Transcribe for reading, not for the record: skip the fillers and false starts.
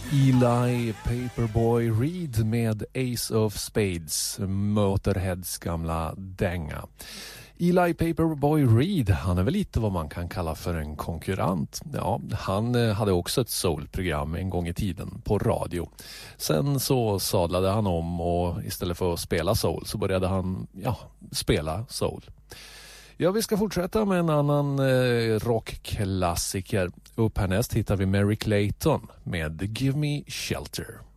Eli Paperboy Reed med Ace of Spades, Motorheads gamla dänga. Eli Paperboy Reed, han är väl lite vad man kan kalla för en konkurrent. Ja, han hade också ett soulprogram en gång i tiden på radio. Sen så sadlade han om och istället för att spela soul så började han spela soul. Ja, vi ska fortsätta med en annan rockklassiker. Upp härnäst hittar vi Mary Clayton med Give Me Shelter.